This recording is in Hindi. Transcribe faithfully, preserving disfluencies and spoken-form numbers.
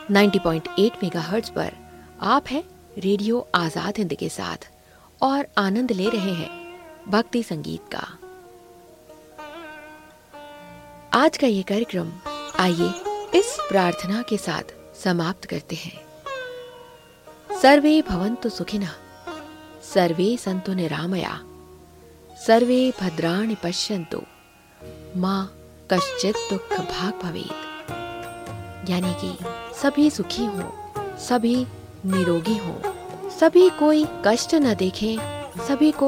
नब्बे पॉइंट आठ मेगाहर्ट्ज पर आप हैं रेडियो आजाद हिंद के साथ और आनंद ले रहे हैं भक्ति संगीत का। आज का ये कार्यक्रम आइए इस प्रार्थना के साथ समाप्त करते हैं। सर्वे भवन्तु सुखिनः, सर्वे सन्तु निरामया, सर्वे भद्राणि पश्यन्तु, मां कश्चित् दुःख भाग् भवेत्। यानी कि सभी सुखी हों, सभी निरोगी हों, सभी कोई कष्ट न देखें, सभी को